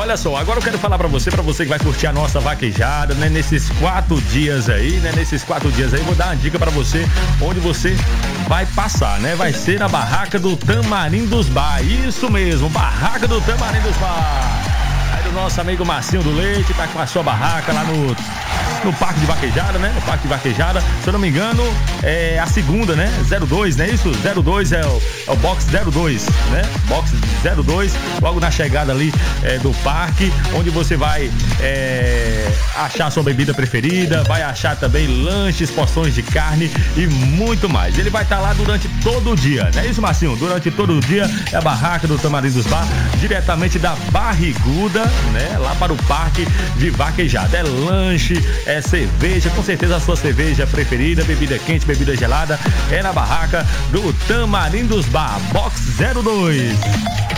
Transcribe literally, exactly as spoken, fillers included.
olha só, agora eu quero falar pra você, pra você que vai curtir a nossa vaquejada, né? Nesses quatro dias aí, né? Nesses quatro dias aí, vou dar uma dica pra você onde você vai passar, né? Vai ser na barraca do Tamarindos Bar. Isso mesmo, barraca do Tamarindos Bar. Aí do nosso amigo Marcinho do Leite, tá com a sua barraca lá no, no Parque de Vaquejada, né? No Parque de Vaquejada, se eu não me engano, é a segunda, né? zero dois, não é isso? zero dois é o, é o box zero dois, né? Box zero dois, logo na chegada ali é, do parque, onde você vai é, achar sua bebida preferida, vai achar também lanches, porções de carne e muito mais. Ele vai estar lá durante todo o dia, não é isso, Marcinho? Durante todo o dia é a barraca do Tamarindos Bar, diretamente da Barriguda, né? Lá para o Parque de Vaquejada. É lanche, é cerveja, com certeza a sua cerveja preferida, bebida quente, bebida gelada, é na barraca do Tamarindos Bar, box zero dois.